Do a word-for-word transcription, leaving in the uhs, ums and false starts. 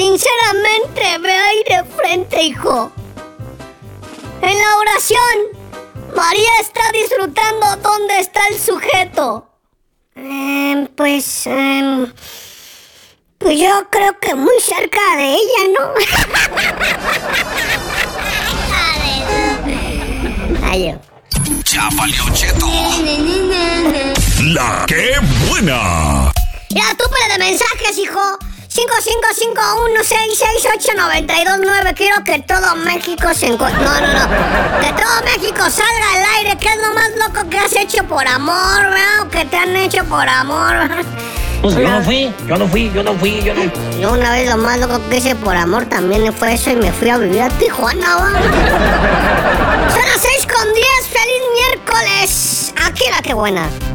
sinceramente, ve ahí de frente, hijo. En la oración, María está disfrutando dónde está el sujeto. Eh, pues, eh, pues yo creo que muy cerca de ella, ¿no? Ay, ya valió, Cheto. La que buena. Ya, tú de mensajes, hijo. cinco cinco cinco uno seis seis ocho nueve dos nueve. Quiero que todo México se encuentre. No, no, no. Que todo México salga al aire. ¿Qué es lo más loco que has hecho por amor, ¿verdad? ¿Qué te han hecho por amor? Pues yo no fui, yo no fui, yo no fui, yo no. Yo una vez lo más loco que hice por amor también fue eso y me fui a vivir a Tijuana, ¿va? Son las seis con diez. ¡Feliz miércoles! Aquí la que buena.